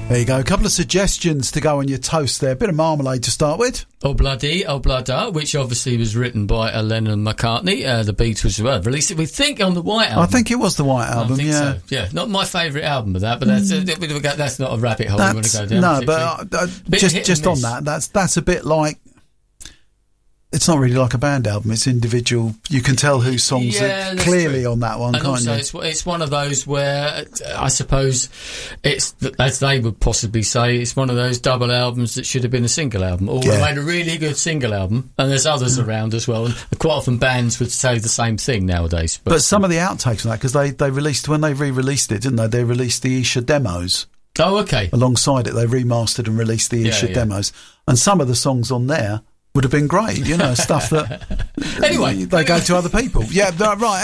There you go. A couple of suggestions to go on your toast there. A bit of marmalade to start with. Oh Bloody, Oh Blooda, which obviously was written by Lennon and McCartney. The Beatles released it, we think, on the White Album. I think it was the White Album, I think yeah. so. Yeah, not my favourite album of that, but that's not a rabbit hole we want to go down. No, but just on that, that's a bit like... It's not really like a band album. It's individual. You can tell whose songs are clearly on that one, and can't you? Also, it's one of those where I suppose it's, as they would possibly say, it's one of those double albums that should have been a single album. Or they made a really good single album, and there's others around as well. And quite often bands would say the same thing nowadays. But some of the outtakes from that, because they released, when they re-released it, didn't they? They released the Isha demos. Oh, okay. Alongside it, they remastered and released the Isha demos. And some of the songs on there would have been great, stuff that anyway they go to other people. Yeah, right.